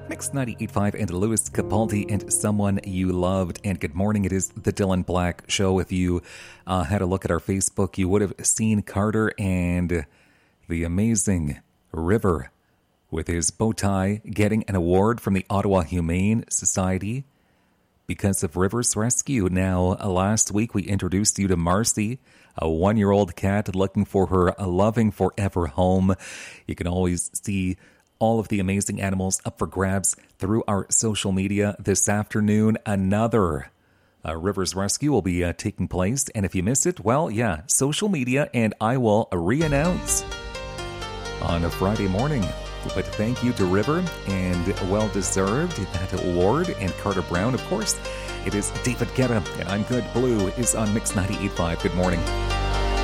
Mix 98.5 and Louis Capaldi and Someone You Loved. And good morning, it is the Dylan Black Show. If you had a look at our Facebook, you would have seen Carter and the amazing River with his bow tie getting an award from the Ottawa Humane Society because of River's rescue. Now, last week we introduced you to Marcy, a 1-year-old cat looking for her loving forever home. You can always see all of the amazing animals up for grabs through our social media. This afternoon, another River's Rescue will be taking place. And if you missed it, well, yeah, social media, and I will re-announce on a Friday morning. But thank you to River, and well-deserved that award. And Carter Brown, of course. It is David Guetta, and I'm Good. Blue is on Mix 98.5. Good morning.